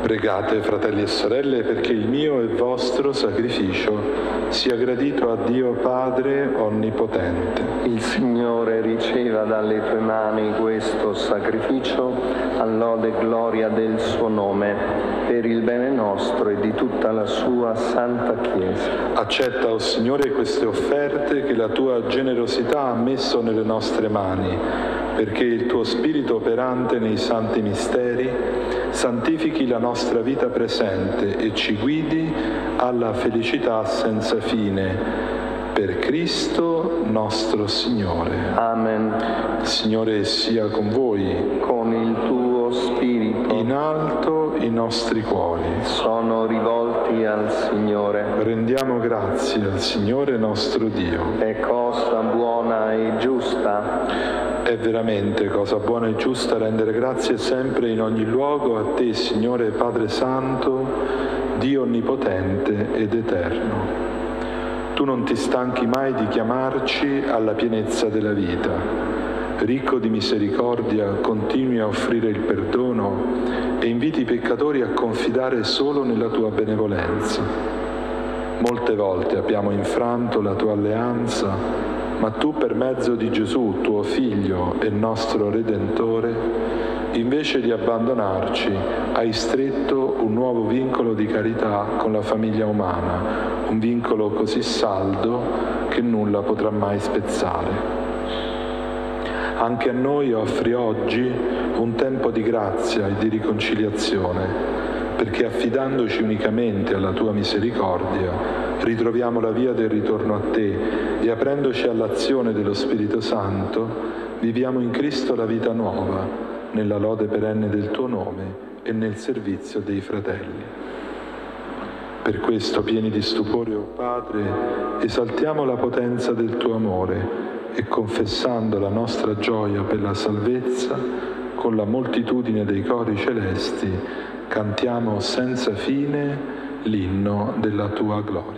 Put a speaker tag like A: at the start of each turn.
A: Pregate, fratelli e sorelle, perché il mio e vostro sacrificio sia gradito a Dio Padre Onnipotente.
B: Il Signore riceva dalle tue mani questo sacrificio, all'ode e gloria del suo nome, per il bene nostro e di tutta la sua Santa Chiesa.
A: Accetta, o Signore, queste offerte che la tua generosità ha messo nelle nostre mani, perché il tuo Spirito operante nei santi misteri santifichi la nostra vita presente e ci guidi alla felicità senza fine. Per Cristo nostro Signore.
B: Amen.
A: Il Signore sia con voi.
B: Con il tuo Spirito.
A: In alto i nostri cuori.
B: Sono rivolti al Signore.
A: Rendiamo grazie al Signore nostro Dio.
B: È cosa buona e giusta.
A: È veramente cosa buona e giusta rendere grazie sempre in ogni luogo a te, Signore Padre Santo, Dio Onnipotente ed Eterno. Tu non ti stanchi mai di chiamarci alla pienezza della vita. Ricco di misericordia, continui a offrire il perdono e inviti i peccatori a confidare solo nella tua benevolenza. Molte volte abbiamo infranto la tua alleanza, ma tu, per mezzo di Gesù, tuo Figlio e nostro Redentore, invece di abbandonarci, hai stretto un nuovo vincolo di carità con la famiglia umana, un vincolo così saldo che nulla potrà mai spezzare. Anche a noi offri oggi un tempo di grazia e di riconciliazione, perché affidandoci unicamente alla tua misericordia, ritroviamo la via del ritorno a te e aprendoci all'azione dello Spirito Santo, viviamo in Cristo la vita nuova, nella lode perenne del tuo nome e nel servizio dei fratelli. Per questo, pieni di stupore, o Padre, esaltiamo la potenza del tuo amore e, confessando la nostra gioia per la salvezza, con la moltitudine dei cori celesti, cantiamo senza fine l'inno della tua gloria.